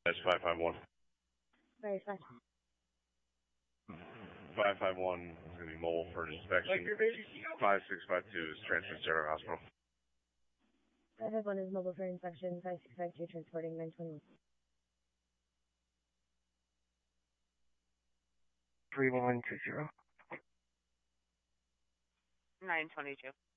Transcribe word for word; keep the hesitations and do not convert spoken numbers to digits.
That's five five one. Very fast. five five one is going to be mobile for inspection. Like your baby. five six five two is transferred to Sarah Hospital. five five one is mobile for inspection. five six five two transporting nine twenty-one. three one two zero. nine twenty-two.